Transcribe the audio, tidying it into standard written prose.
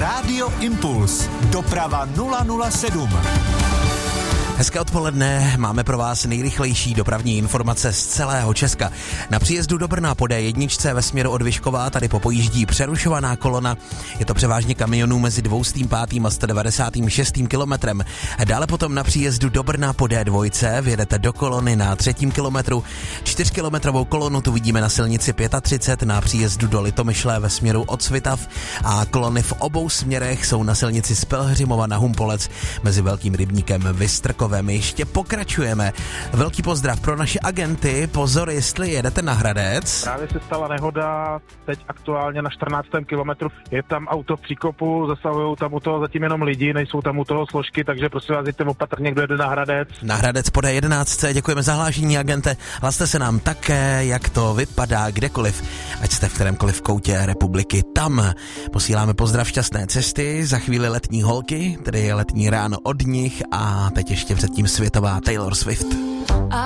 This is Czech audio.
Rádio Impuls. Doprava 007. Hezké odpoledne, máme pro vás nejrychlejší dopravní informace z celého Česka. Na příjezdu do Brna po D1 ve směru od Vyškova tady popojíždí přerušovaná kolona. Je to převážně kamionů mezi 205. a 196. kilometrem. Dále potom na příjezdu do Brna po D2 vjedete do kolony na 3. kilometru. 4kilometrovou kolonu tu vidíme na silnici 35 na příjezdu do Litomyšle ve směru od Svitav a kolony v obou směrech jsou na silnici z Pelhřimova na Humpolec mezi Velkým Rybníkem Vystrkové. My ještě pokračujeme. Velký pozdrav pro naše agenty. Pozor, jestli jedete na Hradec. Právě se stala nehoda, teď aktuálně na 14. kilometru. Je tam auto v příkopu, zasahují tam u toho zatím jenom lidi, nejsou tam u toho složky, takže prosím vás, jeďte opatrně, kdo jede na Hradec. Na Hradec po D11, děkujeme za hlášení, agente. Hlaste se nám také, jak to vypadá kdekoliv, ať jste v kterémkoliv koutě republiky. Tam posíláme pozdrav, šťastné cesty, za chvíli letní holky, tedy letní ráno od nich a teď ještě předtím světová Taylor Swift.